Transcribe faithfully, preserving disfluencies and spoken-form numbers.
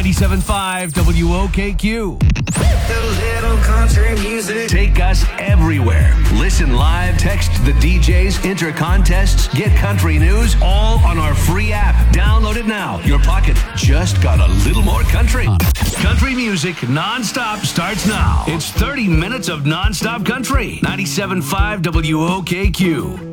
ninety-seven point five W O K Q. Little country music. Take us everywhere. Listen live, text the D Js, enter contests, get country news, all on our free app. Download it now. Your pocket just got a little more country. Country music nonstop starts now. It's thirty minutes of nonstop country. ninety-seven point five W O K Q.